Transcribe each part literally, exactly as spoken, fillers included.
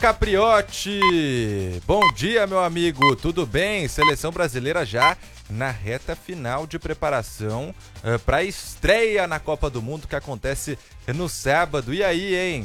Capriotti! Bom dia, meu amigo, tudo bem? Seleção brasileira já na reta final de preparação uh, para a estreia na Copa do Mundo que acontece no sábado. E aí, hein?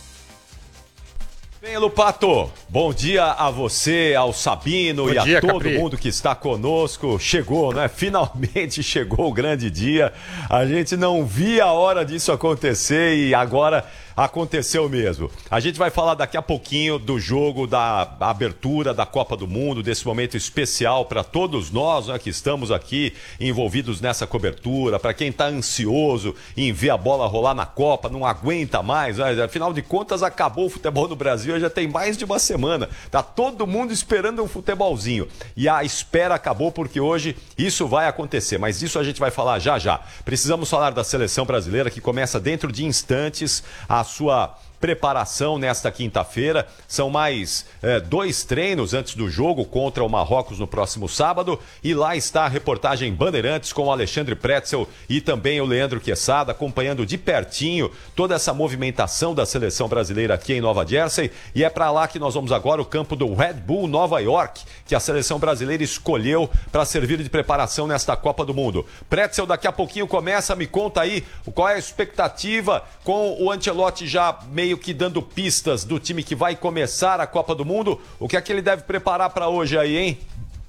Bem, Lupato, bom dia a você, ao Sabino bom e dia, a todo Capri. mundo que está conosco. Chegou, né? Finalmente chegou o grande dia. A gente não via a hora disso acontecer e agora aconteceu mesmo. A gente vai falar daqui a pouquinho do jogo, da abertura da Copa do Mundo, desse momento especial para todos nós, né, que estamos aqui envolvidos nessa cobertura, para quem está ansioso em ver a bola rolar na Copa, não aguenta mais, né? Afinal de contas acabou o futebol no Brasil, já tem mais de uma semana, tá todo mundo esperando um futebolzinho e a espera acabou porque hoje isso vai acontecer, mas isso a gente vai falar já já. Precisamos falar da seleção brasileira que começa dentro de instantes a sua preparação nesta quinta-feira. São mais é, dois treinos antes do jogo contra o Marrocos no próximo sábado. E lá está a reportagem Bandeirantes com o Alexandre Pretzel e também o Leandro Quesada, acompanhando de pertinho toda essa movimentação da seleção brasileira aqui em Nova Jersey. E é para lá que nós vamos agora, o campo do Red Bull Nova York, que a seleção brasileira escolheu para servir de preparação nesta Copa do Mundo. Pretzel, daqui a pouquinho começa, me conta aí qual é a expectativa com o Ancelotti já meio meio que dando pistas do time que vai começar a Copa do Mundo. O que é que ele deve preparar para hoje aí, hein?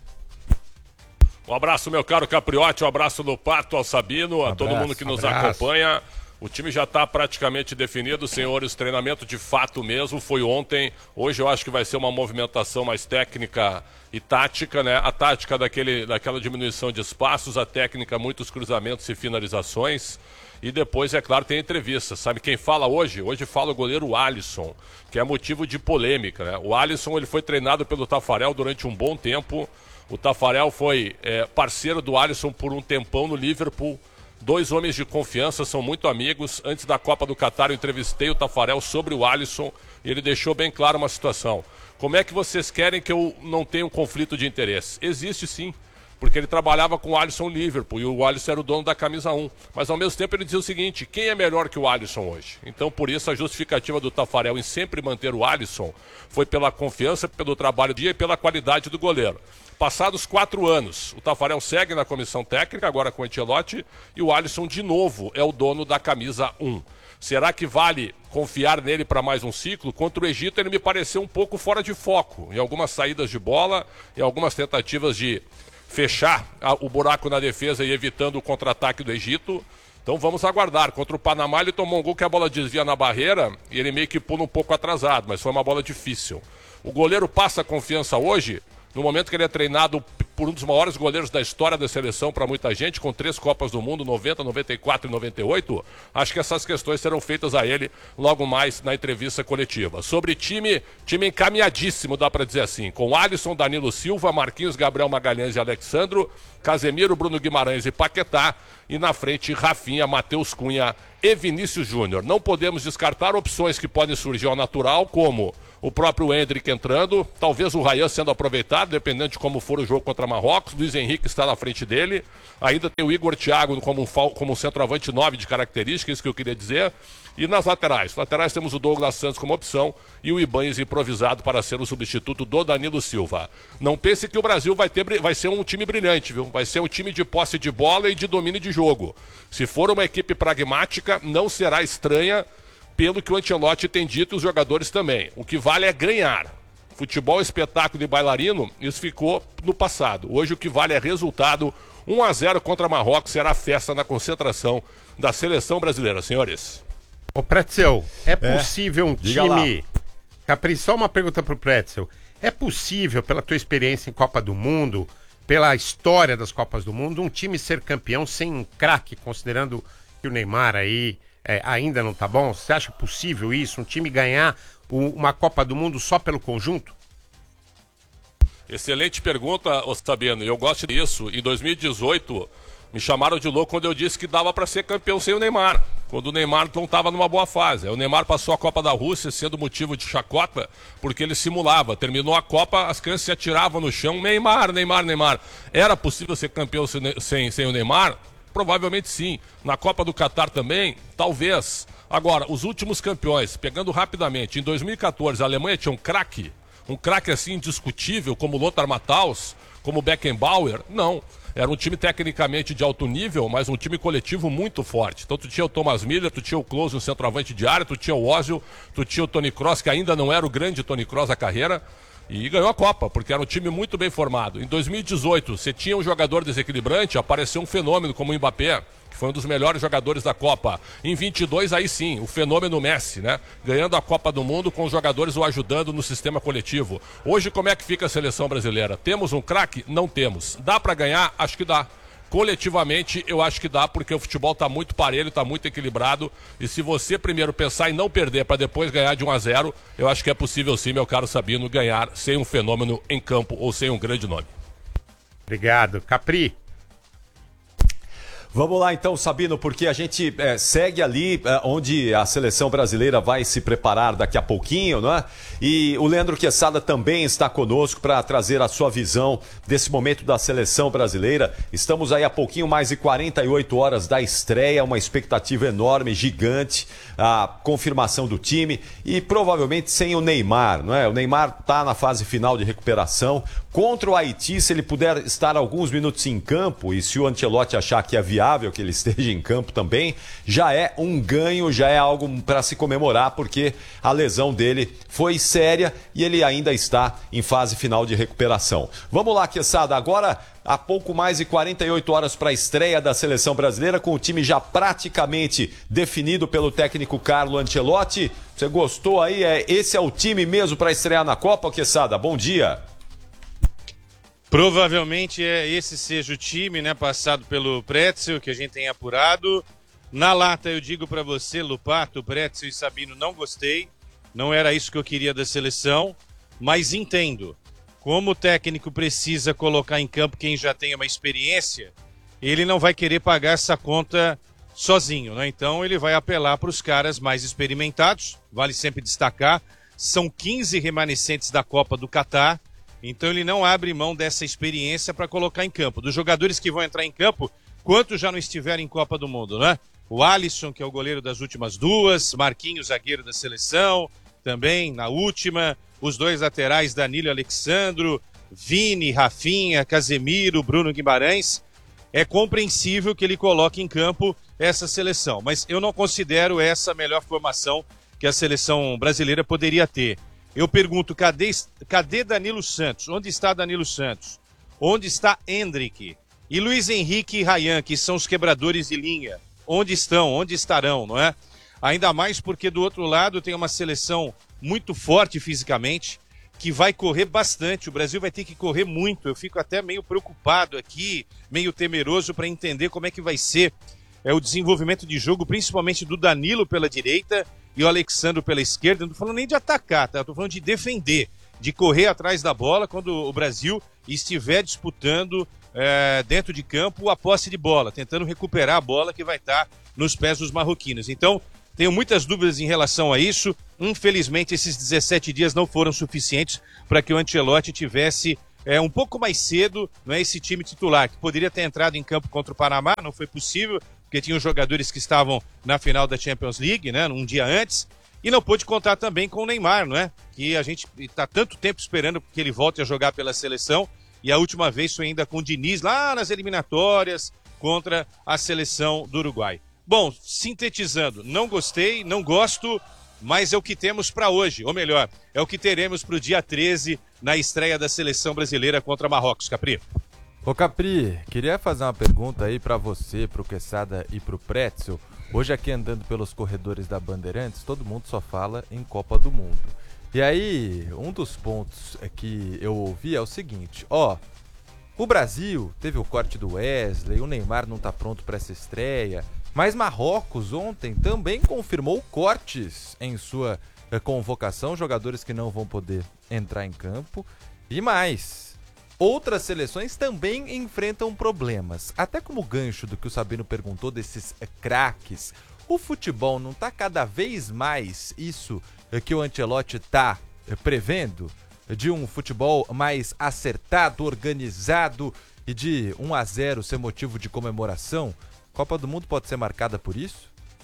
Um abraço, meu caro Capriotti, um abraço no Pato, ao Sabino, a um todo mundo que nos abraço. acompanha. O time já está praticamente definido, senhores, treinamento de fato mesmo, foi ontem. Hoje eu acho que vai ser uma movimentação mais técnica e tática, né? A tática daquele, daquela diminuição de espaços, a técnica, muitos cruzamentos e finalizações. E depois, é claro, tem entrevista. Sabe quem fala hoje? Hoje fala o goleiro Alisson, que é motivo de polêmica, né? O Alisson, ele foi treinado pelo Tafarel durante um bom tempo. O Tafarel foi é, parceiro do Alisson por um tempão no Liverpool. Dois homens de confiança, são muito amigos. Antes da Copa do Catar, eu entrevistei o Tafarel sobre o Alisson e ele deixou bem claro uma situação. Como é que vocês querem que eu não tenha um conflito de interesse? Existe sim. Porque ele trabalhava com o Alisson Liverpool e o Alisson era o dono da camisa um. Mas ao mesmo tempo ele dizia o seguinte, quem é melhor que o Alisson hoje? Então por isso a justificativa do Tafarel em sempre manter o Alisson foi pela confiança, pelo trabalho do dia e pela qualidade do goleiro. Passados quatro anos, o Tafarel segue na comissão técnica, agora com o Ancelotti, e o Alisson de novo é o dono da camisa um. Será que vale confiar nele para mais um ciclo? Contra o Egito ele me pareceu um pouco fora de foco, em algumas saídas de bola, em algumas tentativas de fechar o buraco na defesa e evitando o contra-ataque do Egito. Então vamos aguardar. Contra o Panamá ele tomou um gol que a bola desvia na barreira e ele meio que pula um pouco atrasado, mas foi uma bola difícil. O goleiro passa confiança hoje, no momento que ele é treinado por um dos maiores goleiros da história da seleção para muita gente, com três Copas do Mundo, noventa, noventa e quatro e noventa e oito, acho que essas questões serão feitas a ele logo mais na entrevista coletiva. Sobre time, time encaminhadíssimo, dá para dizer assim, com Alisson, Danilo Silva, Marquinhos, Gabriel Magalhães e Alexandro, Casemiro, Bruno Guimarães e Paquetá, e na frente Rafinha, Matheus Cunha e Vinícius Júnior. Não podemos descartar opções que podem surgir ao natural, como o próprio Endrick entrando, talvez o Ryan sendo aproveitado, dependendo de como for o jogo contra Marrocos. Luiz Henrique está na frente dele. Ainda tem o Igor Thiago como um, como um centroavante nove de características, isso que eu queria dizer. E nas laterais? Laterais temos o Douglas Santos como opção e o Ibanez improvisado para ser o substituto do Danilo Silva. Não pense que o Brasil vai, ter, vai ser um time brilhante, viu? Vai ser um time de posse de bola e de domínio de jogo. Se for uma equipe pragmática, não será estranha, pelo que o Ancelotti tem dito e os jogadores também. O que vale é ganhar. Futebol, espetáculo e bailarino, isso ficou no passado. Hoje o que vale é resultado. um a zero contra Marrocos será festa na concentração da seleção brasileira, senhores. Ô Pretzel, é possível é, um time... Lá. Capri, só uma pergunta pro Pretzel. É possível, pela tua experiência em Copa do Mundo, pela história das Copas do Mundo, um time ser campeão sem um craque, considerando que o Neymar aí... É, ainda não tá bom? Você acha possível isso? Um time ganhar o, uma Copa do Mundo só pelo conjunto? Excelente pergunta, Sabino. Eu gosto disso. Em dois mil e dezoito, me chamaram de louco quando eu disse que dava para ser campeão sem o Neymar. Quando o Neymar não estava numa boa fase. O Neymar passou a Copa da Rússia sendo motivo de chacota, porque ele simulava. Terminou a Copa, as crianças se atiravam no chão. Neymar, Neymar, Neymar. Era possível ser campeão sem, sem, sem o Neymar? Provavelmente sim. Na Copa do Catar também, talvez. Agora, os últimos campeões, pegando rapidamente, em dois mil e quatorze a Alemanha tinha um craque, um craque assim indiscutível, como Lothar Matthaus, como Beckenbauer? Não. Era um time tecnicamente de alto nível, mas um time coletivo muito forte. Então tu tinha o Thomas Müller, tu tinha o Klose, um centroavante de área, tu tinha o Ozil, tu tinha o Toni Kroos, que ainda não era o grande Toni Kroos da carreira, e ganhou a Copa, porque era um time muito bem formado. Em dois mil e dezoito, você tinha um jogador desequilibrante, apareceu um fenômeno como o Mbappé, que foi um dos melhores jogadores da Copa. Em vinte e dois, aí sim, o fenômeno Messi, né? Ganhando a Copa do Mundo com os jogadores o ajudando no sistema coletivo. Hoje, como é que fica a seleção brasileira? Temos um craque? Não temos. Dá para ganhar? Acho que dá. Coletivamente, eu acho que dá, porque o futebol está muito parelho, está muito equilibrado. E se você primeiro pensar em não perder para depois ganhar de um a zero, eu acho que é possível sim, meu caro Sabino, ganhar sem um fenômeno em campo ou sem um grande nome. Obrigado. Capri. Vamos lá então, Sabino, porque a gente é, segue ali é, onde a seleção brasileira vai se preparar daqui a pouquinho, não é? E o Leandro Quesada também está conosco para trazer a sua visão desse momento da seleção brasileira. Estamos aí a pouquinho mais de quarenta e oito horas da estreia, uma expectativa enorme, gigante, a confirmação do time e provavelmente sem o Neymar, não é? O Neymar está na fase final de recuperação. Contra o Haiti, se ele puder estar alguns minutos em campo e se o Ancelotti achar que é viável que ele esteja em campo também, já é um ganho, já é algo para se comemorar, porque a lesão dele foi séria e ele ainda está em fase final de recuperação. Vamos lá, Quesada, agora há pouco mais de quarenta e oito horas para a estreia da seleção brasileira, com o time já praticamente definido pelo técnico Carlo Ancelotti. Você gostou aí? É, esse é o time mesmo para estrear na Copa, Quesada? Bom dia. Provavelmente é esse seja o time, né, passado pelo Pretzel, que a gente tem apurado. Na lata eu digo para você, Lupato, Pretzel e Sabino, não gostei. Não era isso que eu queria da seleção, mas entendo. Como o técnico precisa colocar em campo quem já tem uma experiência, ele não vai querer pagar essa conta sozinho, né? Então ele vai apelar para os caras mais experimentados. Vale sempre destacar, são quinze remanescentes da Copa do Catar. Então ele não abre mão dessa experiência para colocar em campo. Dos jogadores que vão entrar em campo, quantos já não estiveram em Copa do Mundo, né? O Alisson, que é o goleiro das últimas duas, Marquinhos, zagueiro da seleção, também na última, os dois laterais, Danilo e Alexandro, Vini, Rafinha, Casemiro, Bruno Guimarães. É compreensível que ele coloque em campo essa seleção, mas eu não considero essa a melhor formação que a seleção brasileira poderia ter. Eu pergunto, cadê, cadê Danilo Santos? Onde está Danilo Santos? Onde está Endrick? E Luiz Henrique e Ryan, que são os quebradores de linha? Onde estão? Onde estarão, não é? Ainda mais porque do outro lado tem uma seleção muito forte fisicamente, que vai correr bastante. O Brasil vai ter que correr muito. Eu fico até meio preocupado aqui, meio temeroso para entender como é que vai ser é, o desenvolvimento de jogo, principalmente do Danilo pela direita e o Alexandre pela esquerda. Não estou falando nem de atacar, tá? Estou falando de defender, de correr atrás da bola quando o Brasil estiver disputando é, dentro de campo a posse de bola, tentando recuperar a bola que vai estar nos pés dos marroquinos. Então, tenho muitas dúvidas em relação a isso. Infelizmente, esses dezessete dias não foram suficientes para que o Ancelotti tivesse é, um pouco mais cedo, não é, esse time titular, que poderia ter entrado em campo contra o Panamá, não foi possível, porque tinha os jogadores que estavam na final da Champions League, né, um dia antes, e não pôde contar também com o Neymar, não é? Que a gente está tanto tempo esperando que ele volte a jogar pela seleção, e a última vez foi ainda com o Diniz, lá nas eliminatórias, contra a seleção do Uruguai. Bom, sintetizando, não gostei, não gosto, mas é o que temos para hoje, ou melhor, é o que teremos para o dia treze, na estreia da seleção brasileira contra Marrocos. Capri. Ô Capri, queria fazer uma pergunta aí pra você, pro Quesada e pro Pretzel. Hoje aqui andando pelos corredores da Bandeirantes, todo mundo só fala em Copa do Mundo. E aí, um dos pontos que eu ouvi é o seguinte, ó, o Brasil teve o corte do Wesley, o Neymar não tá pronto pra essa estreia, mas Marrocos ontem também confirmou cortes em sua convocação, jogadores que não vão poder entrar em campo, e mais... Outras seleções também enfrentam problemas. Até como gancho do que o Sabino perguntou desses é, craques, o futebol não está cada vez mais isso é, que o Ancelotti está é, prevendo? De um futebol mais acertado, organizado e de um a zero ser motivo de comemoração? Copa do Mundo pode ser marcada por isso?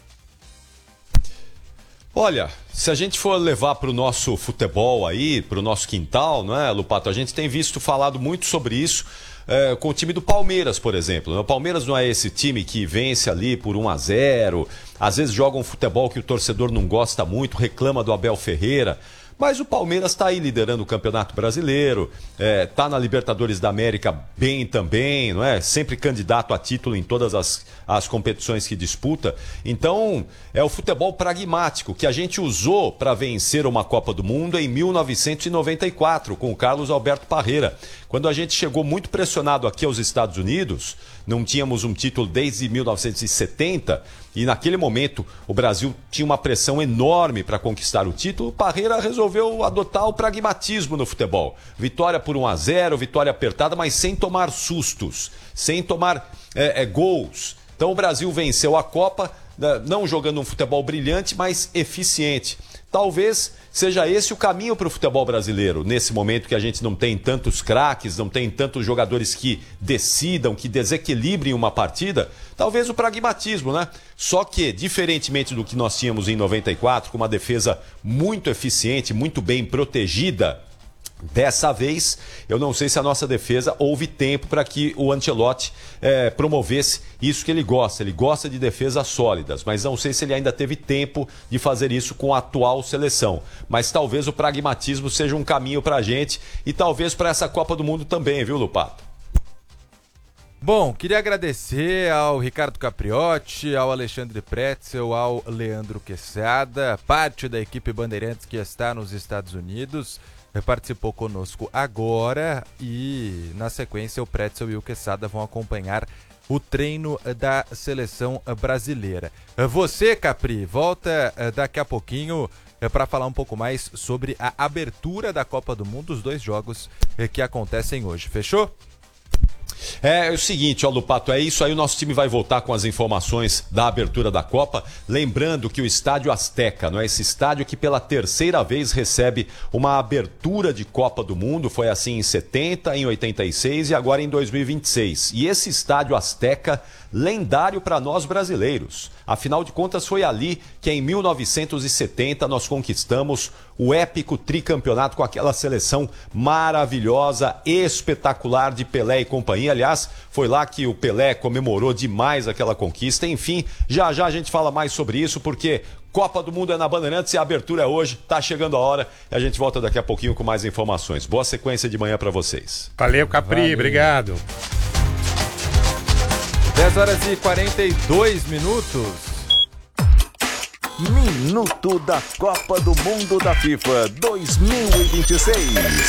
Olha, se a gente for levar para o nosso futebol aí, para o nosso quintal, não é, Lupato? A gente tem visto falado muito sobre isso é, com o time do Palmeiras, por exemplo. O Palmeiras não é esse time que vence ali por um a zero, às vezes joga um futebol que o torcedor não gosta muito, reclama do Abel Ferreira. Mas o Palmeiras está aí liderando o Campeonato Brasileiro, está é, na Libertadores da América bem também, não é? Sempre candidato a título em todas as, as competições que disputa. Então, é o futebol pragmático que a gente usou para vencer uma Copa do Mundo em mil novecentos e noventa e quatro, com o Carlos Alberto Parreira. Quando a gente chegou muito pressionado aqui aos Estados Unidos, não tínhamos um título desde mil novecentos e setenta, e naquele momento o Brasil tinha uma pressão enorme para conquistar o título, o Parreira resolveu adotar o pragmatismo no futebol. Vitória por um a zero, vitória apertada, mas sem tomar sustos, sem tomar é, é, gols. Então o Brasil venceu a Copa, não jogando um futebol brilhante, mas eficiente. Talvez seja esse o caminho para o futebol brasileiro, nesse momento que a gente não tem tantos craques, não tem tantos jogadores que decidam, que desequilibrem uma partida. Talvez o pragmatismo, né? Só que, diferentemente do que nós tínhamos em noventa e quatro, com uma defesa muito eficiente, muito bem protegida, dessa vez, eu não sei se a nossa defesa houve tempo para que o Ancelotti é, promovesse isso que ele gosta. Ele gosta de defesas sólidas, mas não sei se ele ainda teve tempo de fazer isso com a atual seleção. Mas talvez o pragmatismo seja um caminho para a gente e talvez para essa Copa do Mundo também, viu, Lupato? Bom, queria agradecer ao Ricardo Capriotti, ao Alexandre Pretzel, ao Leandro Quesada, parte da equipe Bandeirantes que está nos Estados Unidos. Participou conosco agora e, na sequência, o Pretzel e o Quesada vão acompanhar o treino da seleção brasileira. Você, Capri, volta daqui a pouquinho para falar um pouco mais sobre a abertura da Copa do Mundo, os dois jogos que acontecem hoje. Fechou? É, é o seguinte, ó, Lupato, é isso aí, o nosso time vai voltar com as informações da abertura da Copa, lembrando que o Estádio Azteca, não é esse estádio que pela terceira vez recebe uma abertura de Copa do Mundo, foi assim em setenta, em oitenta e seis e agora em dois mil e vinte e seis. E esse Estádio Azteca, lendário para nós brasileiros. Afinal de contas, foi ali que em mil novecentos e setenta nós conquistamos o épico tricampeonato com aquela seleção maravilhosa, espetacular de Pelé e companhia. Aliás, foi lá que o Pelé comemorou demais aquela conquista. Enfim, já já a gente fala mais sobre isso, porque Copa do Mundo é na Bandeirantes e a abertura é hoje. Tá chegando a hora e a gente volta daqui a pouquinho com mais informações. Boa sequência de manhã para vocês. Valeu, Capri. Valeu. Obrigado. dez horas e quarenta e dois minutos. Minuto da Copa do Mundo da FIFA dois mil e vinte e seis.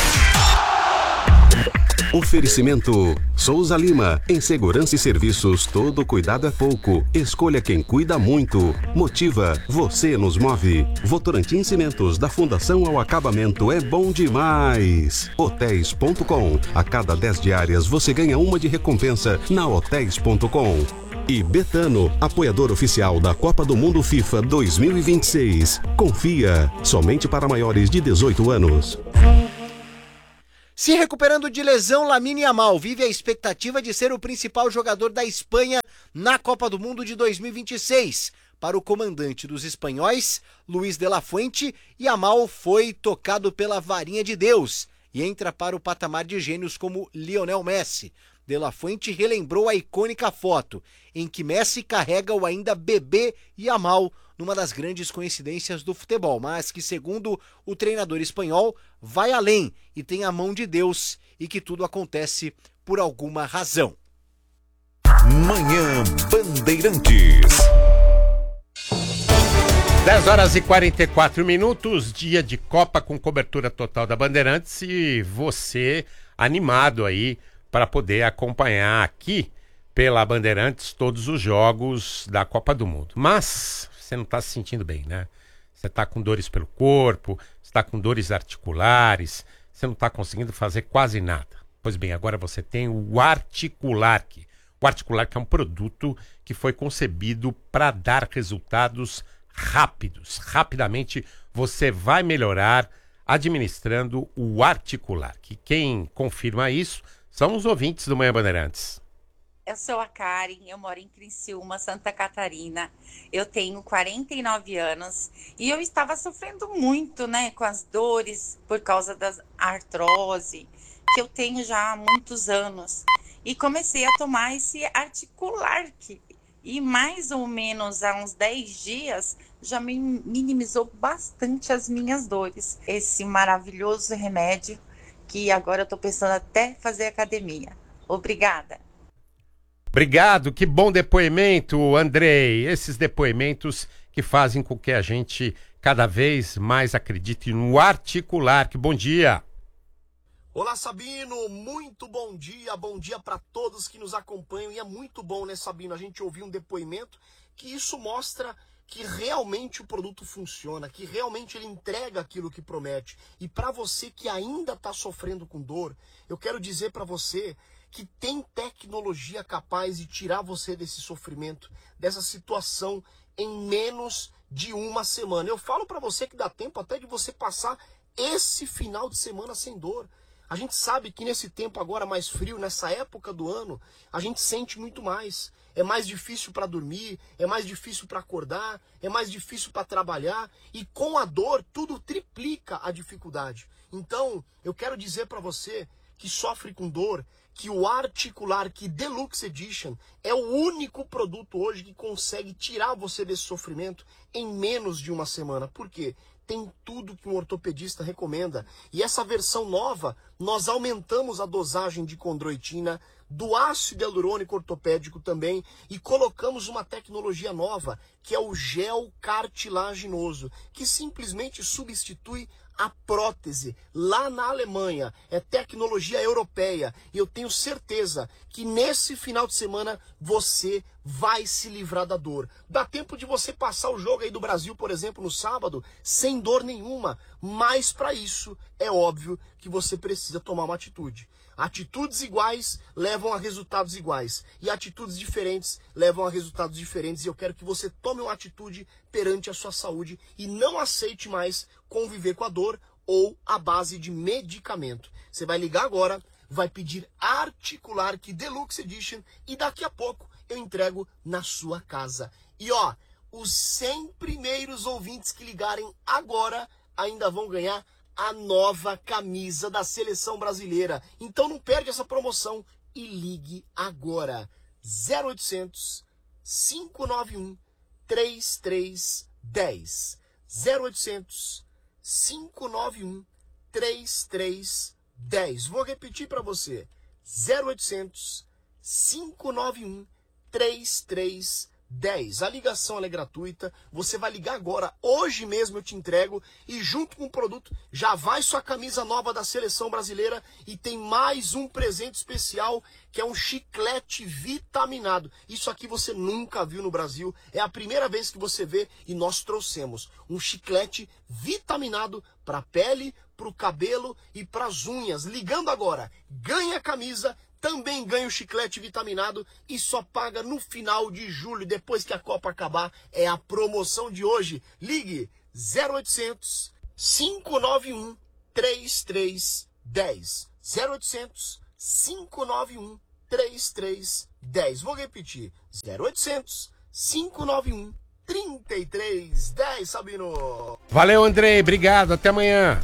Oferecimento Souza Lima. Em segurança e serviços, todo cuidado é pouco. Escolha quem cuida muito. Motiva, você nos move. Votorantim Cimentos, da fundação ao acabamento, é bom demais. Hotéis ponto com. A cada dez diárias você ganha uma de recompensa na hotéis ponto com. E Betano, apoiador oficial da Copa do Mundo FIFA dois mil e vinte e seis. Confia, somente para maiores de dezoito anos. Se recuperando de lesão, Lamine Yamal vive a expectativa de ser o principal jogador da Espanha na Copa do Mundo de dois mil e vinte e seis. Para o comandante dos espanhóis, Luis de la Fuente, Yamal foi tocado pela varinha de Deus e entra para o patamar de gênios como Lionel Messi. De la Fuente relembrou a icônica foto em que Messi carrega o ainda bebê Yamal numa das grandes coincidências do futebol, mas que, segundo o treinador espanhol, vai além e tem a mão de Deus e que tudo acontece por alguma razão. Manhã Bandeirantes. dez horas e quarenta e quatro minutos, dia de Copa com cobertura total da Bandeirantes e você animado aí para poder acompanhar aqui pela Bandeirantes todos os jogos da Copa do Mundo. Mas você não está se sentindo bem, né? Você está com dores pelo corpo, está com dores articulares, você não está conseguindo fazer quase nada. Pois bem, agora você tem o Articulark. O Articulark é um produto que foi concebido para dar resultados rápidos. Rapidamente você vai melhorar administrando o Articulark. Quem confirma isso são os ouvintes do Manhã Bandeirantes. eu sou a Karen, eu moro em Criciúma, Santa Catarina. Eu tenho quarenta e nove anos e eu estava sofrendo muito, né, com as dores por causa da artrose, que eu tenho já há muitos anos. E comecei a tomar esse Articular, que, e mais ou menos há uns dez dias já me minimizou bastante as minhas dores. Esse maravilhoso remédio que agora eu estou pensando até fazer academia. Obrigada. Obrigado, que bom depoimento, Andrei. Esses depoimentos que fazem com que a gente cada vez mais acredite no Articular. Que bom dia. Olá, Sabino, muito bom dia, bom dia para todos que nos acompanham. E é muito bom, né, Sabino, a gente ouvir um depoimento que isso mostra que realmente o produto funciona, que realmente ele entrega aquilo que promete. E para você que ainda está sofrendo com dor, eu quero dizer para você que tem tecnologia capaz de tirar você desse sofrimento, dessa situação em menos de uma semana. Eu falo para você que dá tempo até de você passar esse final de semana sem dor. A gente sabe que nesse tempo agora mais frio, nessa época do ano, a gente sente muito mais. É mais difícil para dormir, é mais difícil para acordar, é mais difícil para trabalhar. E com a dor, tudo triplica a dificuldade. Então, eu quero dizer para você que sofre com dor, que o Articular, que Deluxe Edition, é o único produto hoje que consegue tirar você desse sofrimento em menos de uma semana. Por quê? Tem tudo que um ortopedista recomenda. E essa versão nova, nós aumentamos a dosagem de condroitina, do ácido hialurônico ortopédico também, e colocamos uma tecnologia nova, que é o gel cartilaginoso, que simplesmente substitui a prótese lá na Alemanha. É tecnologia europeia. E eu tenho certeza que nesse final de semana você vai se livrar da dor. Dá tempo de você passar o jogo aí do Brasil, por exemplo, no sábado, sem dor nenhuma. Mas para isso, é óbvio que você precisa tomar uma atitude. Atitudes iguais levam a resultados iguais. E atitudes diferentes levam a resultados diferentes. E eu quero que você tome uma atitude perante a sua saúde e não aceite mais conviver com a dor ou a base de medicamento. Você vai ligar agora, vai pedir Articular, que Deluxe Edition, e daqui a pouco eu entrego na sua casa. E ó, os cem primeiros ouvintes que ligarem agora ainda vão ganhar a nova camisa da Seleção Brasileira. Então não perde essa promoção e ligue agora. zero oitocentos, cinco nove um, três três um zero. zero oitocentos, cinco nove um, três três um zero. Vou repetir para você. zero oitocentos, cinco nove um, três três um zero. A ligação ela é gratuita. Você vai ligar agora. Hoje mesmo eu te entrego. E junto com o produto já vai sua camisa nova da Seleção Brasileira. E tem mais um presente especial, que é um chiclete vitaminado. Isso aqui você nunca viu no Brasil. É a primeira vez que você vê. E nós trouxemos um chiclete vitaminado para a pele, para o cabelo e para as unhas. Ligando agora. Ganha a camisa. Também ganha o chiclete vitaminado e só paga no final de julho, depois que a Copa acabar. É a promoção de hoje. Ligue zero oitocentos, cinco nove um, três três um zero. zero oitocentos, cinco nove um, três três um zero. Vou repetir. zero oitocentos, cinco nove um, três três um zero, Sabino. Valeu, Andrei. Obrigado. Até amanhã.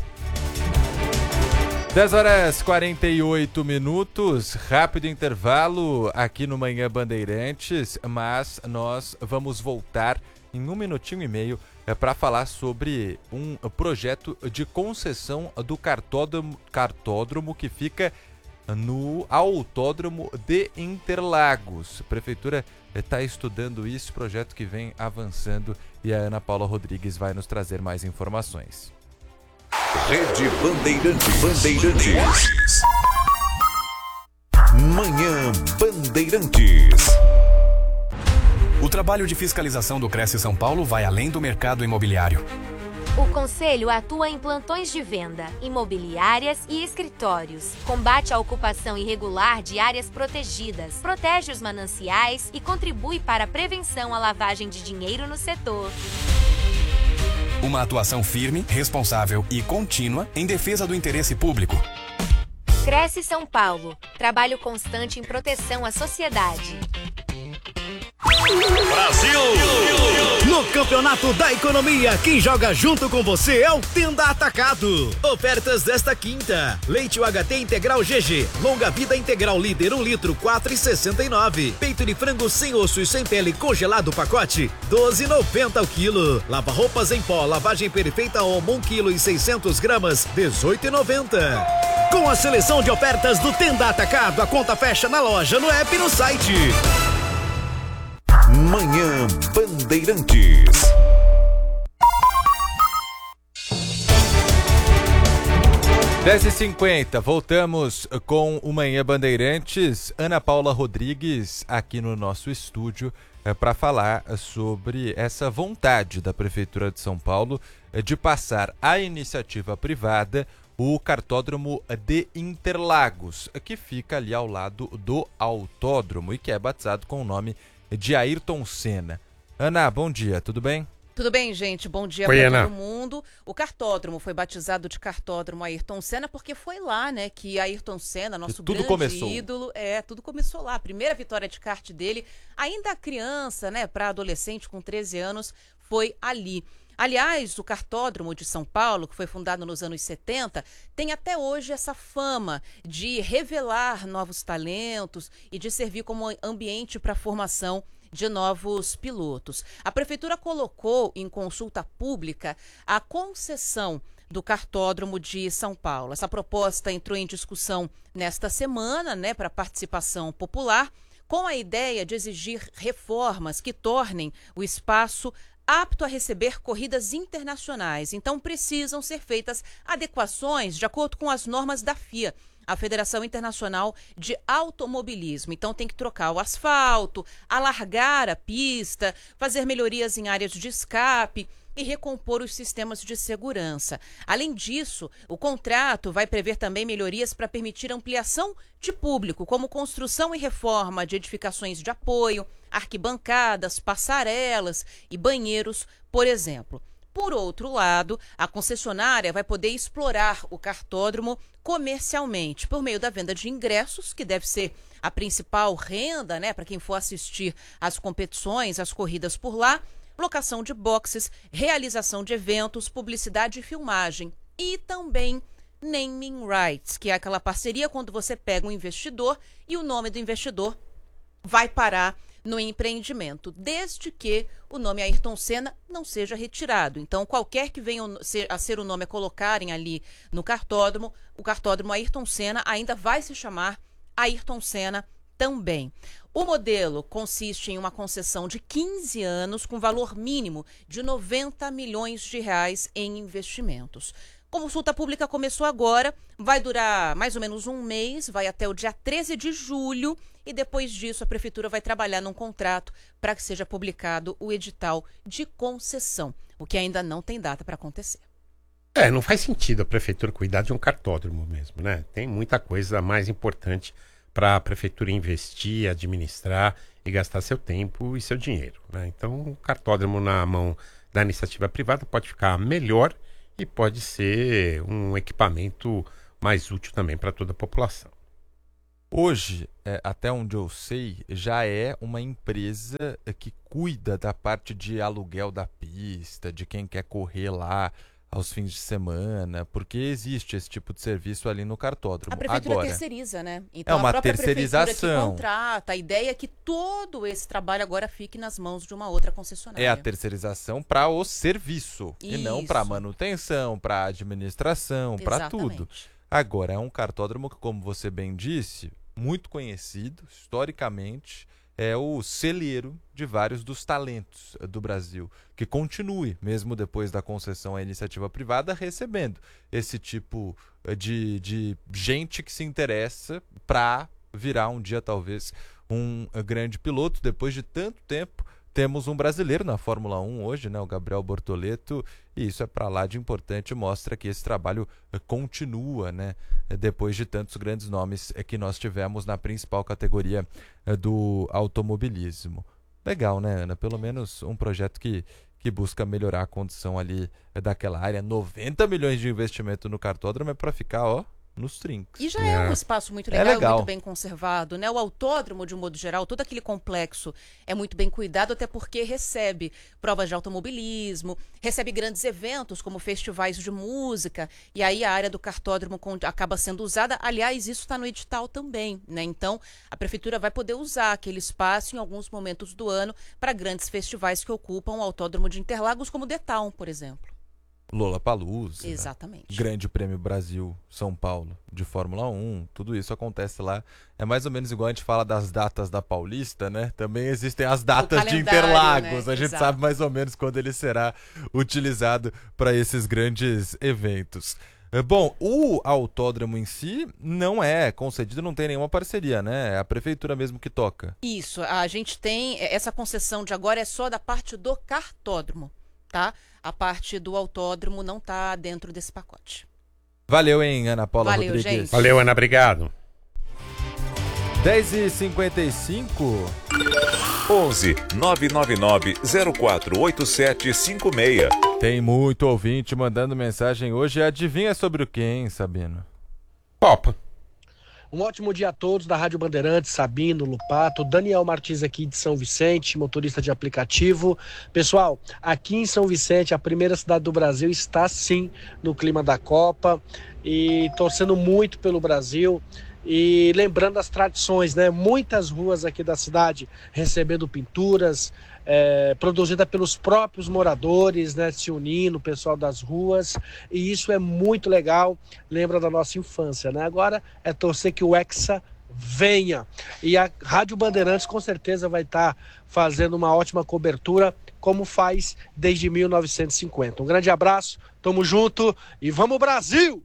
dez horas e quarenta e oito minutos, rápido intervalo aqui no Manhã Bandeirantes, mas nós vamos voltar em um minutinho e meio é, para falar sobre um projeto de concessão do cartódromo, cartódromo que fica no Autódromo de Interlagos. A Prefeitura está estudando isso, projeto que vem avançando, e a Ana Paula Rodrigues vai nos trazer mais informações. Rede Bandeirantes. Bandeirantes. Manhã Bandeirantes. O trabalho de fiscalização do Cresce São Paulo vai além do mercado imobiliário. O Conselho atua em plantões de venda, imobiliárias e escritórios. Combate a ocupação irregular de áreas protegidas, protege os mananciais e contribui para a prevenção à lavagem de dinheiro no setor. Uma atuação firme, responsável e contínua em defesa do interesse público. Cresce São Paulo. Trabalho constante em proteção à sociedade. Brasil! No Campeonato da Economia, quem joga junto com você é o Tenda Atacado. Ofertas desta quinta: leite U H T integral G G, longa vida integral líder um litro, quatro reais e sessenta e nove centavos. Peito de frango sem osso e sem pele congelado pacote, doze reais e noventa centavos o quilo. Lava roupas em pó, lavagem perfeita Omo um quilo e seiscentos gramas, dezoito reais e noventa centavos. Com a seleção de ofertas do Tenda Atacado, a conta fecha na loja, no app e no site. Manhã Bandeirantes. dez e cinquenta, voltamos com o Manhã Bandeirantes. Ana Paula Rodrigues aqui no nosso estúdio é, para falar sobre essa vontade da Prefeitura de São Paulo é, de passar à iniciativa privada o cartódromo de Interlagos, que fica ali ao lado do autódromo e que é batizado com o nome de Ayrton Senna. Ana, bom dia, tudo bem? Tudo bem, gente? Bom dia Oi, para Ana. todo mundo. O cartódromo foi batizado de cartódromo Ayrton Senna porque foi lá, né, que Ayrton Senna, nosso tudo grande começou. ídolo, é, tudo começou lá. A primeira vitória de kart dele, ainda criança, né, para adolescente com treze anos, foi ali. Aliás, o cartódromo de São Paulo, que foi fundado nos anos setenta, tem até hoje essa fama de revelar novos talentos e de servir como ambiente para a formação de novos pilotos. A Prefeitura colocou em consulta pública a concessão do cartódromo de São Paulo. Essa proposta entrou em discussão nesta semana, né, para participação popular, com a ideia de exigir reformas que tornem o espaço apto a receber corridas internacionais. Então, precisam ser feitas adequações de acordo com as normas da F I A, a Federação Internacional de Automobilismo. Então, tem que trocar o asfalto, alargar a pista, fazer melhorias em áreas de escape e recompor os sistemas de segurança. Além disso, o contrato vai prever também melhorias para permitir ampliação de público, como construção e reforma de edificações de apoio, arquibancadas, passarelas e banheiros, por exemplo. Por outro lado, a concessionária vai poder explorar o cartódromo comercialmente por meio da venda de ingressos, que deve ser a principal renda, né, para quem for assistir às competições, às corridas por lá, locação de boxes, realização de eventos, publicidade e filmagem e também naming rights, que é aquela parceria quando você pega um investidor e o nome do investidor vai parar no empreendimento, desde que o nome Ayrton Senna não seja retirado. Então, qualquer que venha a ser o nome a colocarem ali no cartódromo, o cartódromo Ayrton Senna ainda vai se chamar Ayrton Senna também. O modelo consiste em uma concessão de quinze anos com valor mínimo de noventa milhões de reais em investimentos. Consulta pública começou agora, vai durar mais ou menos um mês, vai até o dia treze de julho e depois disso a Prefeitura vai trabalhar num contrato para que seja publicado o edital de concessão, o que ainda não tem data para acontecer. É, não faz sentido a Prefeitura cuidar de um cartódromo mesmo, né? Tem muita coisa mais importante para a Prefeitura investir, administrar e gastar seu tempo e seu dinheiro, né? Então, o cartódromo na mão da iniciativa privada pode ficar melhor e pode ser um equipamento mais útil também para toda a população. Hoje, é, até onde eu sei, já é uma empresa que cuida da parte de aluguel da pista, de quem quer correr lá aos fins de semana, porque existe esse tipo de serviço ali no cartódromo. A Prefeitura Agora, terceiriza, né? Então, é uma a própria terceirização. Prefeitura que contrata, a ideia é que todo esse trabalho agora fique nas mãos de uma outra concessionária. É a terceirização para o serviço Isso. e não para manutenção, para administração, para tudo. Agora, é um cartódromo que, como você bem disse, muito conhecido historicamente, é o celeiro de vários dos talentos do Brasil, que continue, mesmo depois da concessão à iniciativa privada, recebendo esse tipo de, de gente que se interessa para virar um dia, talvez, um grande piloto. Depois de tanto tempo, temos um brasileiro na Fórmula um hoje, né, o Gabriel Bortoleto, e isso é para lá de importante, mostra que esse trabalho continua, né, depois de tantos grandes nomes que nós tivemos na principal categoria do automobilismo. Legal, né, Ana? Pelo menos um projeto que, que busca melhorar a condição ali daquela área. noventa milhões de investimento no cartódromo é para ficar, ó, nos trinques. E já é, é um espaço muito legal, é legal, muito bem conservado, né? O autódromo, de um modo geral, todo aquele complexo é muito bem cuidado, até porque recebe provas de automobilismo, recebe grandes eventos como festivais de música, e aí a área do kartódromo acaba sendo usada. Aliás, isso está no edital também, né? Então, a prefeitura vai poder usar aquele espaço em alguns momentos do ano para grandes festivais que ocupam o autódromo de Interlagos, como o The Town, por exemplo. Lollapalooza, exatamente. Grande Prêmio Brasil, São Paulo, de Fórmula um, tudo isso acontece lá. É mais ou menos igual a gente fala das datas da Paulista, né? Também existem as datas de Interlagos, né? A gente Exato. sabe mais ou menos quando ele será utilizado para esses grandes eventos. Bom, o autódromo em si não é concedido, não tem nenhuma parceria, né? É a prefeitura mesmo que toca. Isso, a gente tem, essa concessão de agora é só da parte do kartódromo, tá? A parte do autódromo não está dentro desse pacote. Valeu, hein, Ana Paula Valeu, Rodrigues. Gente. Valeu, Ana, obrigado. dez e cinquenta e cinco. onze nove nove nove zero quatro oito sete cinco seis. Tem muito ouvinte mandando mensagem hoje. Adivinha sobre o que, hein, Sabino? Copa. Um ótimo dia a todos da Rádio Bandeirantes, Sabino, Lupato, Daniel Martins aqui de São Vicente, motorista de aplicativo. Pessoal, aqui em São Vicente, a primeira cidade do Brasil, está sim no clima da Copa e torcendo muito pelo Brasil. E lembrando as tradições, né? Muitas ruas aqui da cidade recebendo pinturas, é, produzida pelos próprios moradores, né? Se unindo, o pessoal das ruas. E isso é muito legal, lembra da nossa infância, né? Agora é torcer que o Hexa venha. E a Rádio Bandeirantes com certeza vai estar tá fazendo uma ótima cobertura, como faz desde mil novecentos e cinquenta. Um grande abraço, tamo junto e vamos Brasil!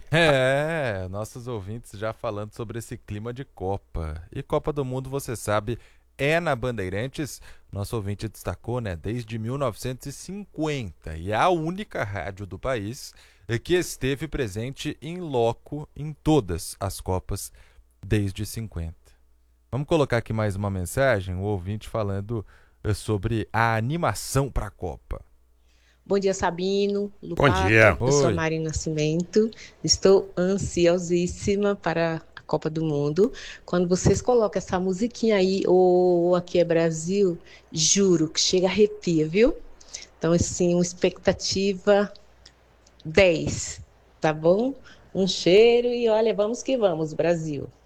É, nossos ouvintes já falando sobre esse clima de Copa. E Copa do Mundo, você sabe, é na Bandeirantes. Nosso ouvinte destacou, né, desde mil novecentos e cinquenta. E é a única rádio do país que esteve presente em loco em todas as Copas desde cinquenta. Vamos colocar aqui mais uma mensagem, o ouvinte falando sobre a animação para a Copa. Bom dia, Sabino, Lupato. Bom dia. Eu sou a Marina Nascimento. Estou ansiosíssima para a Copa do Mundo. Quando vocês colocam essa musiquinha aí, ou Aqui é Brasil, juro que chega a arrepia, viu? Então, assim, uma expectativa dez, tá bom? Um cheiro e olha, vamos que vamos, Brasil.